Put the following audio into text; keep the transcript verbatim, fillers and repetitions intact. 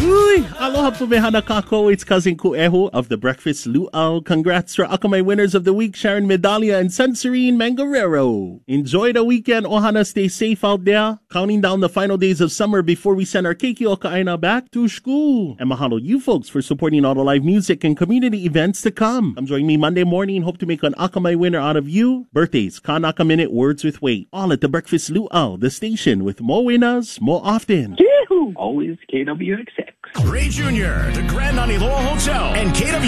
Uy, aloha pumehana kako. It's Cousin Kueho of the Breakfast Luau. Congrats for Akamai winners of the week, Sharon Medalia and Sensorine Mangarero. Enjoy the weekend. Ohana, stay safe out there. Counting down the final days of summer before we send our Keiki o Kaaina back to school. And mahalo you folks for supporting all the live music and community events to come. Come join me Monday morning. Hope to make an Akamai winner out of you. Birthdays, Kanaka Minute, Words with Weight. All at the Breakfast Luau, the station with more winners, more often. Yahoo! Always K W X X. Ray Junior, the Grand Aniloa Hotel, and K W